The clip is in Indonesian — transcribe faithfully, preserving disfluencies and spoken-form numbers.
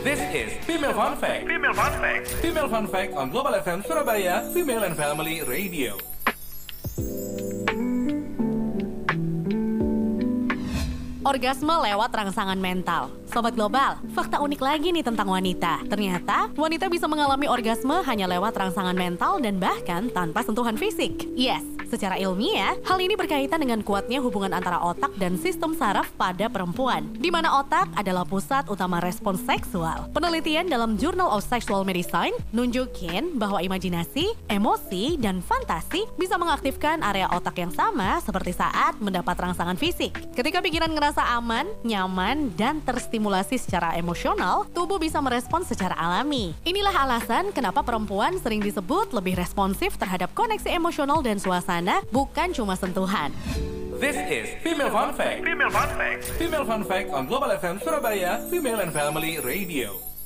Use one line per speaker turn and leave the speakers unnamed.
This is Female Fun Fact. Female Fun Fact. Female Fun Fact on Global F M Surabaya, Female and Family Radio.
Orgasme lewat rangsangan mental. Sobat Global, fakta unik lagi nih tentang wanita. Ternyata, wanita bisa mengalami orgasme hanya lewat rangsangan mental dan bahkan tanpa sentuhan fisik. Yes, secara ilmiah, hal ini berkaitan dengan kuatnya hubungan antara otak dan sistem saraf pada perempuan, di mana otak adalah pusat utama respons seksual. Penelitian dalam Journal of Sexual Medicine nunjukin bahwa imajinasi, emosi, dan fantasi bisa mengaktifkan area otak yang sama seperti saat mendapat rangsangan fisik. Ketika pikiran ngerasa aman, nyaman, dan terstimulasi secara emosional, tubuh bisa merespons secara alami. Inilah alasan kenapa perempuan sering disebut lebih responsif terhadap koneksi emosional dan suasana, bukan cuma sentuhan.
This is Female Fun Fact. Female Fun Fact. Female Fun Fact on Global F M Surabaya, Female and Family Radio.